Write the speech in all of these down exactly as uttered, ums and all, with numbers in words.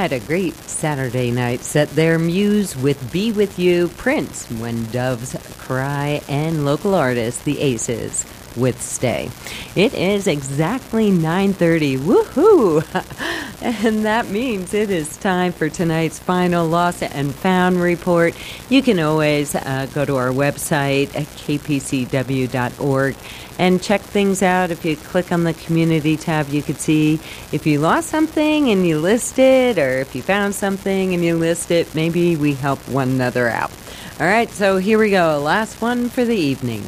had a great Saturday night set there. Muse with Be With You, Prince, When Doves Cry, and local artist, The Aces, with Stay. It is exactly nine thirty. Woohoo! And that means it is time for tonight's final Lost and Found report. You can always uh, go to our website at k p c w dot org and check things out. If you click on the community tab, you could see if you lost something and you list it, or if you found something and you list it. Maybe we help one another out. All right, so here we go. Last one for the evening.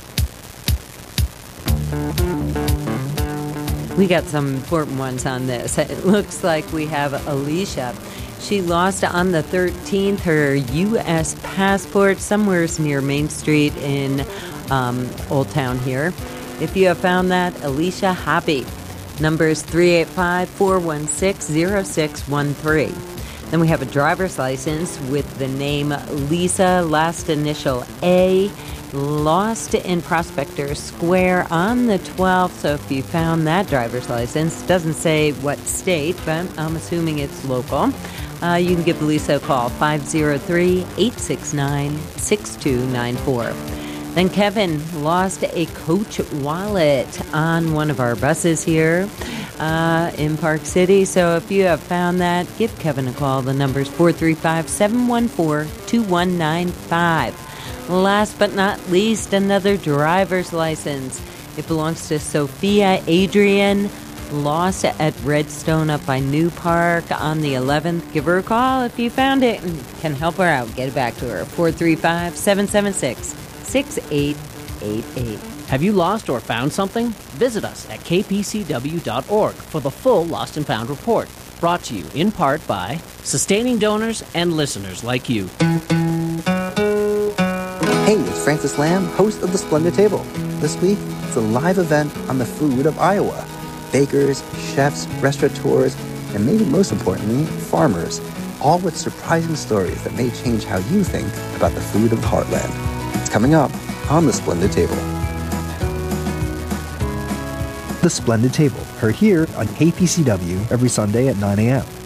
We got some important ones on this. It looks like we have Alicia. She lost on the thirteenth her U S passport somewhere near Main Street in um, Old Town here. If you have found that, Alicia, happy. Numbers three eight five, four one six, zero six one three. Then we have a driver's license with the name Lisa, last initial A, lost in Prospector Square on the twelfth. So if you found that driver's license, doesn't say what state, but I'm assuming it's local. Uh, you can give Lisa a call, five oh three, eight six nine, six two nine four. Then Kevin lost a Coach wallet on one of our buses here uh, in Park City. So if you have found that, give Kevin a call. The number's four three five, seven one four, two one nine five. Last but not least, another driver's license. It belongs to Sophia Adrian, lost at Redstone up by New Park on the eleventh. Give her a call if you found it and can help her out. Get it back to her. four three five, seven seven six, six eight eight eight. Have you lost or found something? Visit us at k p c w dot org for the full Lost and Found report. Brought to you in part by sustaining donors and listeners like you. Hey, it's Francis Lamb, host of The Splendid Table. This week, it's a live event on the food of Iowa. Bakers, chefs, restaurateurs, and maybe most importantly, farmers, all with surprising stories that may change how you think about the food of the heartland. It's coming up on The Splendid Table. The Splendid Table, heard here on K P C W every Sunday at nine a.m.